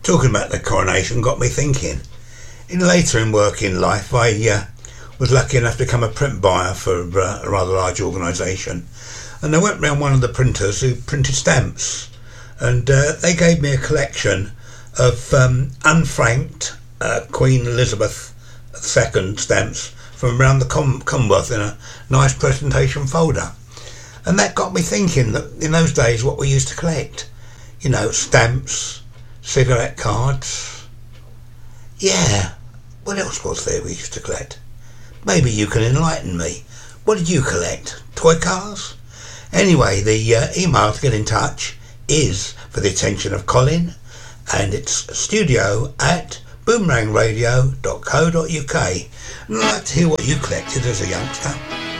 Talking about the coronation got me thinking. Later in working life, I was lucky enough to become a print buyer for a rather large organisation, and I went round one of the printers who printed stamps, and they gave me a collection of unfranked Queen Elizabeth II stamps from around the Commonwealth in a nice presentation folder. And that got me thinking that in those days what we used to collect, stamps, cigarette cards. Yeah, what else was there we used to collect? Maybe you can enlighten me. What did you collect? Toy cars? Anyway, the email to get in touch is for the attention of Colin, and it's studio@boomerangradio.co.uk. And I'd like to hear what you collected as a youngster.